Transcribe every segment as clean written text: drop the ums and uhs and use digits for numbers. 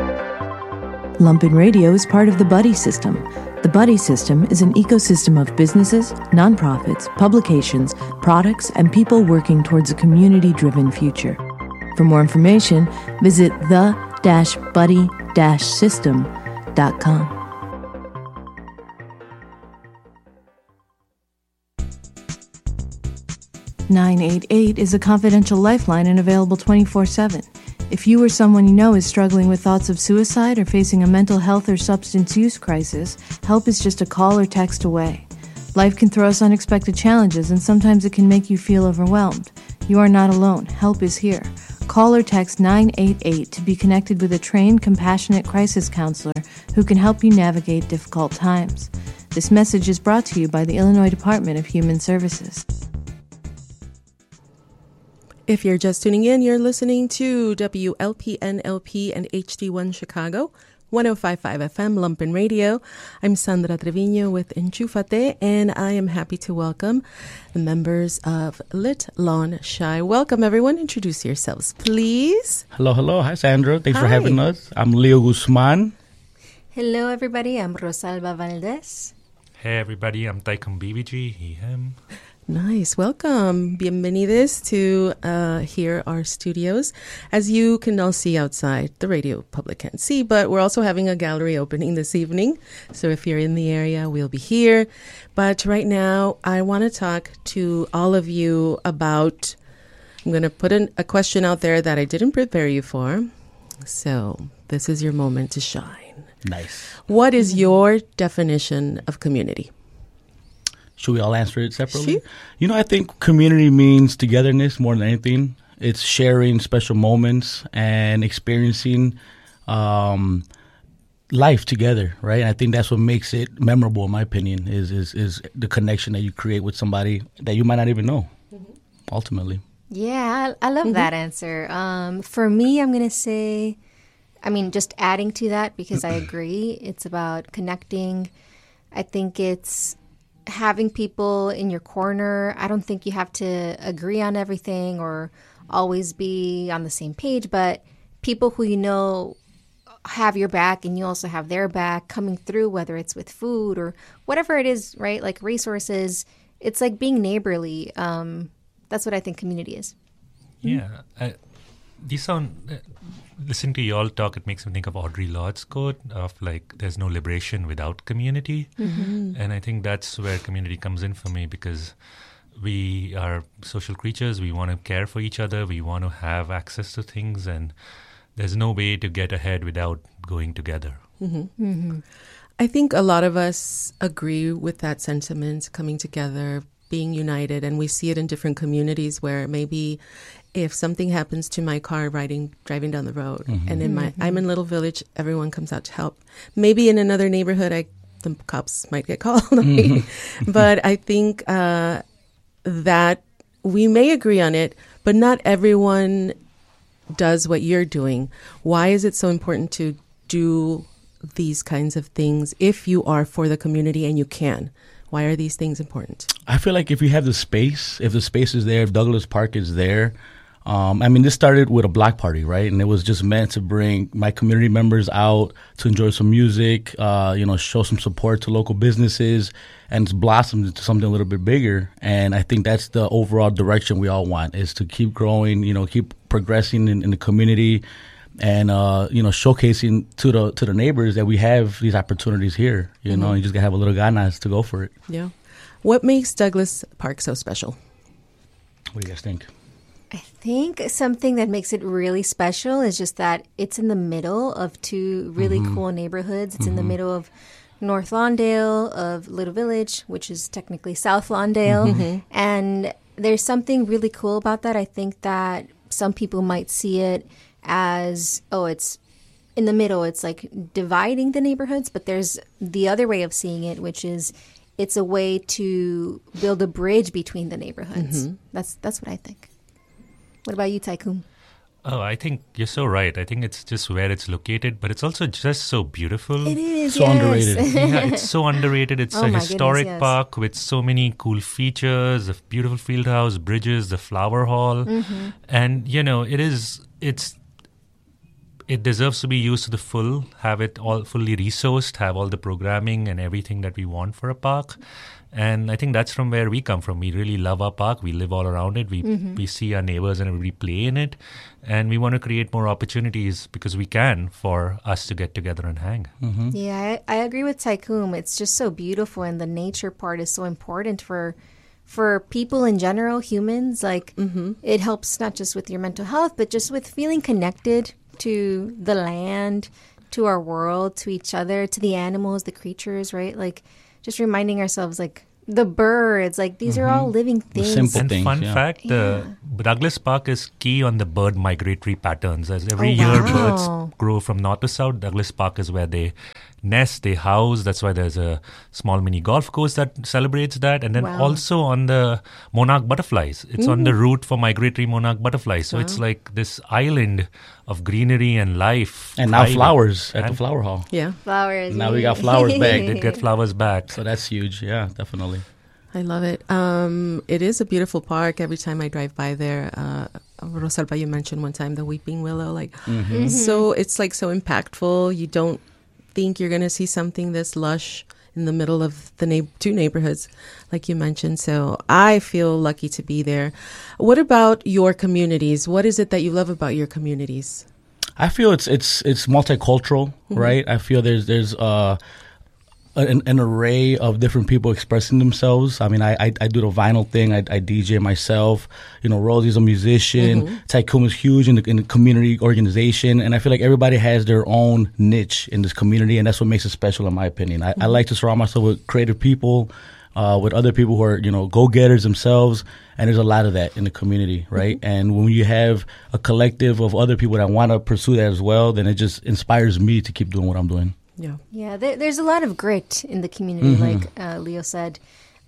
Lumpen Radio is part of the Buddy System. The Buddy System is an ecosystem of businesses, nonprofits, publications, products, and people working towards a community-driven future. For more information, visit the-buddy-system.com. "988" is a confidential lifeline and available 24/7. If you or someone you know is struggling with thoughts of suicide or facing a mental health or substance use crisis, help is just a call or text away. Life can throw us unexpected challenges, and sometimes it can make you feel overwhelmed. You are not alone. Help is here. Call or text 988 to be connected with a trained, compassionate crisis counselor who can help you navigate difficult times. This message is brought to you by the Illinois Department of Human Services. If you're just tuning in, you're listening to WLPNLP and HD1 Chicago, 105.5 FM Lumpen Radio. I'm Sandra Trevino with Enchufate, and I am happy to welcome the members of Lit Lawn Shy. Welcome, everyone. Introduce yourselves, please. Hello. Hi, Sandra. Thanks for having us. I'm Leo Guzman. Hello, everybody. I'm Rosalba Valdez. Hey, everybody. I'm Taikum BBG, he, him. Nice. Welcome. Bienvenidos to here our studios. As you can all see outside, the radio public can't see, but we're also having a gallery opening this evening. So if you're in the area, we'll be here. But right now, I want to talk to all of you about, I'm going to put a question out there that I didn't prepare you for. So this is your moment to shine. Nice. What is your definition of community? Should we all answer it separately? Sure. You know, I think community means togetherness more than anything. It's sharing special moments and experiencing life together, right? And I think that's what makes it memorable, in my opinion, is the connection that you create with somebody that you might not even know, ultimately. Yeah, I love that answer. For me, I'm going to say, just adding to that, because I agree, it's about connecting. I think it's having people in your corner. I don't think you have to agree on everything or always be on the same page, but people who you know have your back and you also have their back coming through, whether it's with food or whatever it is, right? Like resources. It's like being neighborly. That's what I think community is. Yeah. Listening to you all talk, it makes me think of Audre Lorde's quote of there's no liberation without community. Mm-hmm. And I think that's where community comes in for me, because we are social creatures. We want to care for each other. We want to have access to things. And there's no way to get ahead without going together. Mm-hmm. Mm-hmm. I think a lot of us agree with that sentiment, coming together, being united. And we see it in different communities where maybe if something happens to my car driving down the road, and I'm in Little Village, everyone comes out to help. Maybe in another neighborhood, the cops might get called on me. But I think that we may agree on it, but not everyone does what you're doing. Why is it so important to do these kinds of things if you are for the community and you can? Why are these things important? I feel like if you have the space, if the space is there, if Douglas Park is there, this started with a block party, right? And it was just meant to bring my community members out to enjoy some music, show some support to local businesses, and it's blossomed into something a little bit bigger. And I think that's the overall direction we all want, is to keep growing, keep progressing in the community, and showcasing to the neighbors that we have these opportunities here. You just gotta have a little ganas to go for it. Yeah. What makes Douglas Park so special? What do you guys think? I think something that makes it really special is just that it's in the middle of two really cool neighborhoods. It's in the middle of North Lawndale, of Little Village, which is technically South Lawndale. And there's something really cool about that. I think that some people might see it as, it's in the middle. It's like dividing the neighborhoods, but there's the other way of seeing it, which is it's a way to build a bridge between the neighborhoods. That's what I think. What about you, Taikum? Oh, I think you're so right. I think it's just where it's located, but it's also just so beautiful. It is, so underrated. Yeah, it's so underrated. It's a historic park with so many cool features, a beautiful field house, bridges, the flower hall. And, it deserves to be used to the full, have it all fully resourced, have all the programming and everything that we want for a park. And I think that's from where we come from. We really love our park. We live all around it. We see our neighbors and everybody play in it. And we want to create more opportunities because we can for us to get together and hang. Yeah, I agree with Taikum. It's just so beautiful, and the nature part is so important for people in general, humans. Like, it helps not just with your mental health, but just with feeling connected to the land, to our world, to each other, to the animals, the creatures, right? Like, just reminding ourselves, like, the birds, like, these are all living things. Simple And things, fun yeah. fact, Douglas Park is key on the bird migratory patterns. As every year birds grow from north to south, Douglas Park is where they nest, they house. That's why there's a small mini golf course that celebrates that. And then also on the monarch butterflies. It's on the route for migratory monarch butterflies. So it's like this island of greenery and life. And now thriving. flowers at the flower hall. Yeah, Flowers. Now we got flowers back. They get flowers back. So that's huge. Yeah, definitely. I love it. It is a beautiful park. Every time I drive by there, Rosalba, you mentioned one time the weeping willow. Like, so it's like so impactful. You don't think you're going to see something this lush in the middle of the two neighborhoods, like you mentioned. So I feel lucky to be there. What about your communities? What is it that you love about your communities? I feel it's multicultural, right? I feel there's an array of different people expressing themselves. I mean, I do the vinyl thing. I DJ myself. You know, Rosie's a musician. Taikum is huge in the community organization, and I feel like everybody has their own niche in this community, and that's what makes it special, in my opinion. I like to surround myself with creative people, with other people who are, you know, go-getters themselves, and there's a lot of that in the community, right? And when you have a collective of other people that want to pursue that as well, then it just inspires me to keep doing what I'm doing. Yeah, there's a lot of grit in the community, like Leo said.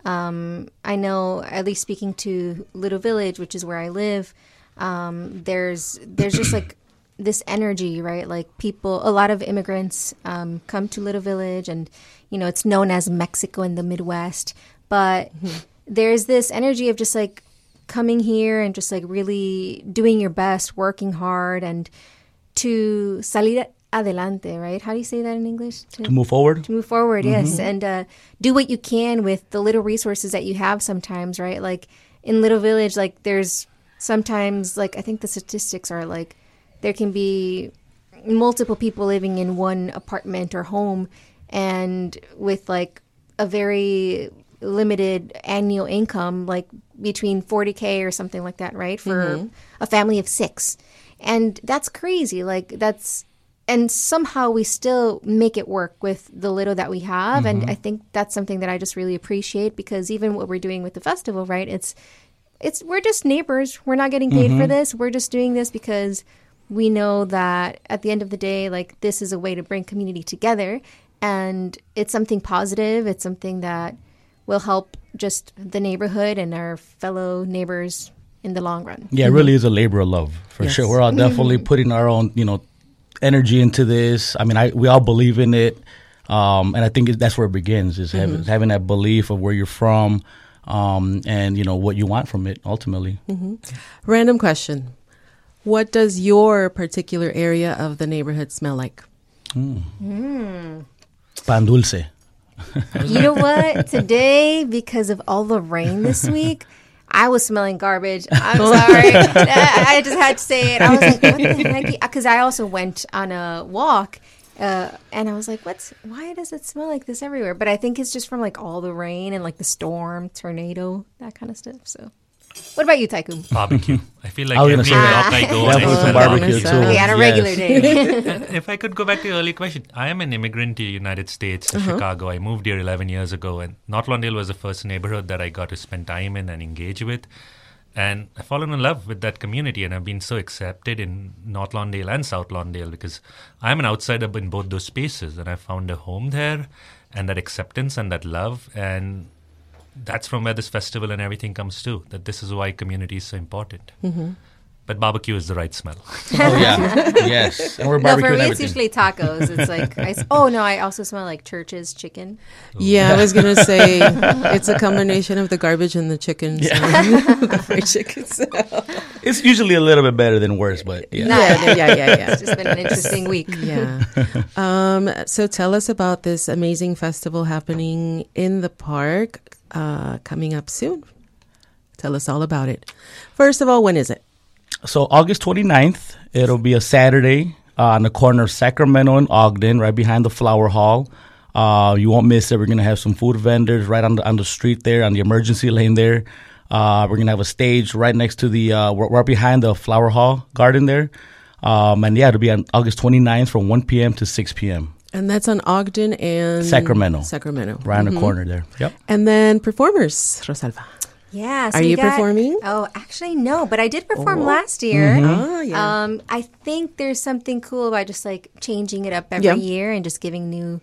I know, at least speaking to Little Village, which is where I live, there's just like this energy, right? Like a lot of immigrants come to Little Village, and, you know, it's known as Mexico in the Midwest. But there's this energy of just like coming here and just like really doing your best, working hard, and to salir adelante, right? How do you say that in English? To move forward? To move forward, yes. And do what you can with the little resources that you have sometimes, right? Like in Little Village, like there's sometimes, like I think the statistics are like there can be multiple people living in one apartment or home, and with like a very limited annual income, like between $40K or something like that, right? For a family of 6. And that's crazy. Like and somehow we still make it work with the little that we have. And I think that's something that I just really appreciate, because even what we're doing with the festival, right? We're just neighbors. We're not getting paid for this. We're just doing this because we know that at the end of the day, like, this is a way to bring community together. And it's something positive. It's something that will help just the neighborhood and our fellow neighbors in the long run. Yeah, it really is a labor of love, for sure. We're all definitely putting our own, you know, energy into this. I mean, we all believe in it, and I think that's where it begins, is having that belief of where you're from, and, you know, what you want from it ultimately. Random question. What does your particular area of the neighborhood smell like? Pan dulce. You know what? Today, because of all the rain this week, I was smelling garbage. I'm sorry. I just had to say it. I was like, what the heck? Because I also went on a walk, and I was like, why does it smell like this everywhere? But I think it's just from like all the rain and like the storm, tornado, that kind of stuff. So, what about you, Taikum? Barbecue. I feel like I was every gonna say block I go, I definitely smell some barbecue too. Okay, on a regular day. And if I could go back to your earlier question, I am an immigrant to the United States, to Chicago. I moved here 11 years ago, and North Lawndale was the first neighborhood that I got to spend time in and engage with. And I've fallen in love with that community, and I've been so accepted in North Lawndale and South Lawndale, because I'm an outsider in both those spaces, and I found a home there, and that acceptance and that love. And that's from where this festival and everything comes to, that this is why community is so important. But barbecue is the right smell. Oh yeah, yes. And we're No, for barbecuing me, it's everything. usually tacos. It's like, I also smell like Church's chicken. Yeah, I was going to say it's a combination of the garbage and the chicken. So the fried chicken. So. It's usually a little bit better than worse, but yeah. Yeah. It's just been an interesting week. Yeah. So tell us about this amazing festival happening in the park coming up soon. Tell us all about it. First of all, when is it? So August 29th, it'll be a Saturday on the corner of Sacramento and Ogden, right behind the Flower Hall. You won't miss it. We're going to have some food vendors right on the street there, on the emergency lane there. We're going to have a stage right next to the, right behind the Flower Hall garden there. And yeah, it'll be on August 29th from 1 p.m. to 6 p.m. And that's on Ogden and Sacramento. Right on the corner there. Yep. And then performers, Rosalba. Yeah. So Are you performing? Oh, actually, no. But I did perform last year. Oh, yeah. I think there's something cool about just like changing it up every year and just giving new